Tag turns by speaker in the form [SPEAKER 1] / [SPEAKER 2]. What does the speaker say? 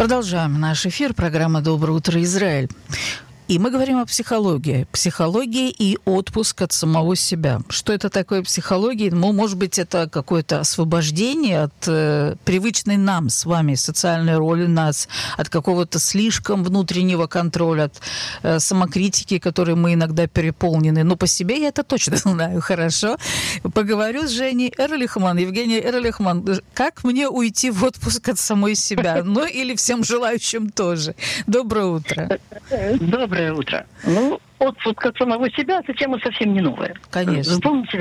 [SPEAKER 1] Продолжаем наш эфир. Программа «Доброе утро, Израиль». И мы говорим о психологии. Психологии и отпуск от самого себя. Что это такое психология? Ну, может быть, это какое-то освобождение от привычной нам с вами социальной роли нас, от какого-то слишком внутреннего контроля, от самокритики, которой мы иногда переполнены. Но по себе я это точно знаю хорошо. Поговорю с Женей Эрлихман. Евгения Эрлихман, как мне уйти в отпуск от самой себя? Ну, или всем желающим тоже. Доброе утро.
[SPEAKER 2] Доброе утро. Ну, отпуск от самого себя – это тема совсем не новая.
[SPEAKER 1] Конечно.
[SPEAKER 2] Вы помните,